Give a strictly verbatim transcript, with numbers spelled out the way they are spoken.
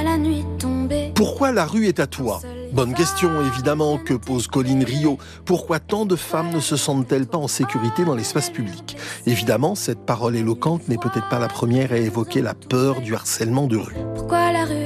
la nuit tombée. Pourquoi la rue est à toi ? Bonne question, évidemment, que pose Colline Rio. Pourquoi tant de femmes ne se sentent-elles pas en sécurité dans l'espace public ? Évidemment, cette parole éloquente n'est peut-être pas la première à évoquer la peur du harcèlement de rue. Pourquoi la rue